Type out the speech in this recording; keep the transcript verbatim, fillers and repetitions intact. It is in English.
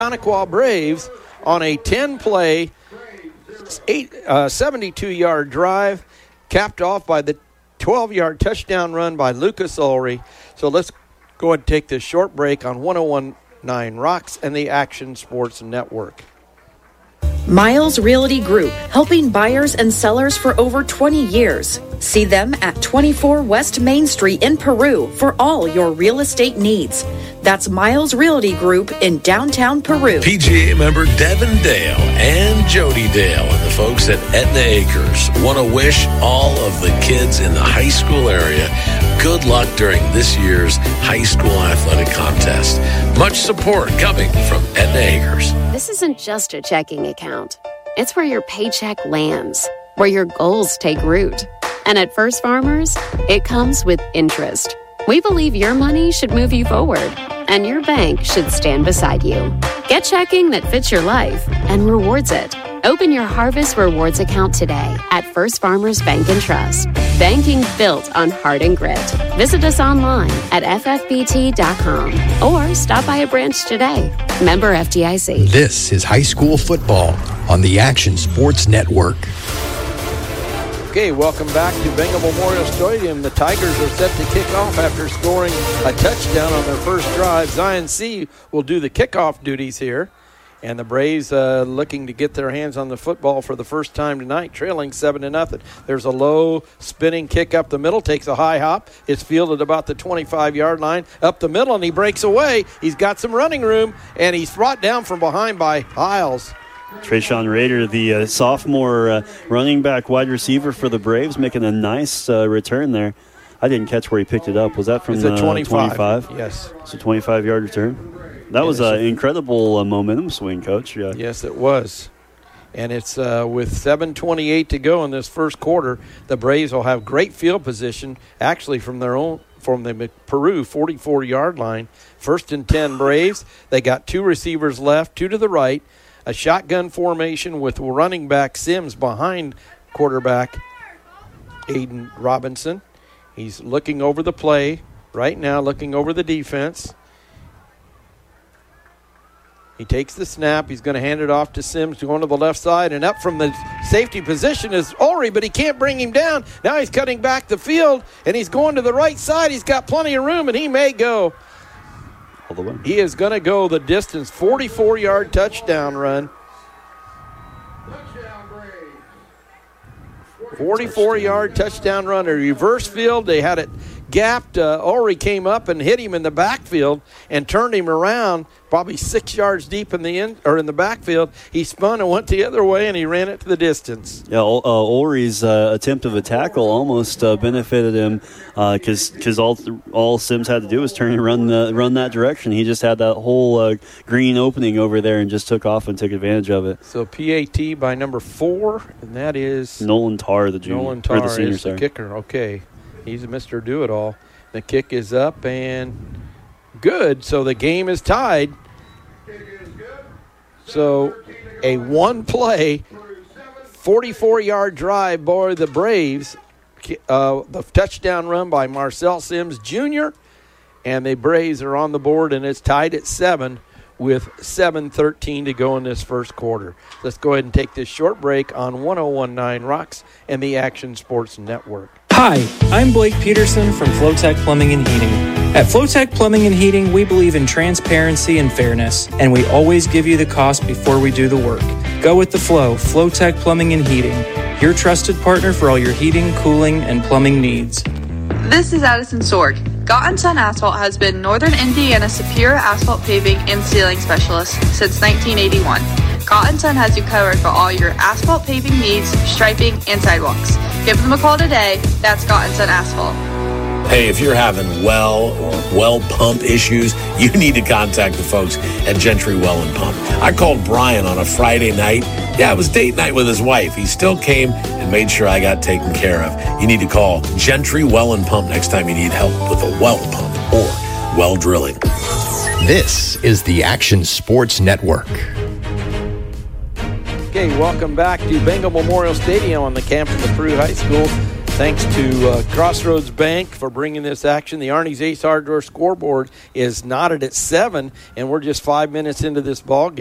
Connequa Braves on a ten-play, eight, uh, seventy-two-yard drive, capped off by the twelve-yard touchdown run by Lucas Ulrey. So let's go ahead and take this short break on one oh one point nine Rocks and the Action Sports Network. Miles Realty Group, helping buyers and sellers for over twenty years. See them at twenty-four West Main Street in Peru for all your real estate needs. That's Miles Realty Group in downtown Peru. P G A member Devin Dale and Jody Dale and the folks at Etna Acres want to wish all of the kids in the high school area good luck during this year's high school athletic contest. Much support coming from Etna Acres. This isn't just a checking account. It's where your paycheck lands, where your goals take root. And at First Farmers, it comes with interest. We believe your money should move you forward, and your bank should stand beside you. Get checking that fits your life and rewards it. Open your Harvest Rewards account today at First Farmers Bank and Trust. Banking built on heart and grit. Visit us online at f f b t dot com or stop by a branch today. Member F D I C. This is high school football on the Action Sports Network. Okay, welcome back to Bengal Memorial Stadium. The Tigers are set to kick off after scoring a touchdown on their first drive. Zion C will do the kickoff duties here. And the Braves uh, looking to get their hands on the football for the first time tonight, trailing seven to nothing. There's a low spinning kick up the middle, takes a high hop. It's fielded about the twenty-five-yard line, up the middle, and he breaks away. He's got some running room, and he's brought down from behind by Hiles. Trayshawn Rader, the uh, sophomore uh, running back wide receiver for the Braves, making a nice uh, return there. I didn't catch where he picked it up. Was that from it's the a twenty-five? twenty-five? Yes. It's a twenty-five-yard return. That was an incredible uh, momentum swing, Coach. Yeah. Yes, it was. And it's uh, with seven twenty-eight to go in this first quarter. The Braves will have great field position, actually from their own from the Peru forty-four-yard line. First and ten Braves. They got two receivers left, two to the right. A shotgun formation with running back Sims behind quarterback Aiden Robinson. He's looking over the play right now, looking over the defense. He takes the snap. He's going to hand it off to Sims going to the left side. And up from the safety position is Ulrey, but he can't bring him down. Now he's cutting back the field, and he's going to the right side. He's got plenty of room, and he may go. All the way. He is going to go the distance, forty-four-yard touchdown run. forty-four-yard touchdown run. A reverse field. They had it gapped. Uh, Ulrey came up and hit him in the backfield and turned him around, probably six yards deep in the in, or in the backfield. He spun and went the other way, and he ran it to the distance. Yeah, uh, Ulrey's uh, attempt of a tackle almost uh, benefited him because uh, because all all Sims had to do was turn and run the, run that direction. He just had that whole uh, green opening over there and just took off and took advantage of it. So P A T by number four, and that is Nolan Tarr, the junior. Nolan Tarr or the senior, is sorry. the kicker. Okay, he's a Mister Do-It-All. The kick is up and good. So the game is tied. So a one-play, forty-four-yard drive by the Braves. Uh, the touchdown run by Marcel Sims Junior And the Braves are on the board, and it's tied at seven with seven thirteen to go in this first quarter. Let's go ahead and take this short break on one oh one point nine Rocks and the Action Sports Network. Hi, I'm Blake Peterson from Flowtech Plumbing and Heating. At Flowtech Plumbing and Heating, we believe in transparency and fairness, and we always give you the cost before we do the work. Go with the flow, Flowtech Plumbing and Heating, your trusted partner for all your heating, cooling, and plumbing needs. This is Addison Sorg. Gott and Son Asphalt has been Northern Indiana's superior asphalt paving and sealing specialist since nineteen eighty-one. Gott and Son has you covered for all your asphalt paving needs, striping, and sidewalks. Give them a call today. That's Gott and Son Asphalt. Hey, if you're having well or well pump issues, you need to contact the folks at Gentry Well and Pump. I called Brian on a Friday night. Yeah, it was date night with his wife. He still came and made sure I got taken care of. You need to call Gentry Well and Pump next time you need help with a well pump or well drilling. This is the Action Sports Network. Okay, welcome back to Bengal Memorial Stadium on the campus of Peru High School. Thanks to uh, Crossroads Bank for bringing this action. The Arnie's Ace Hardware scoreboard is knotted at seven, and we're just five minutes into this ball game.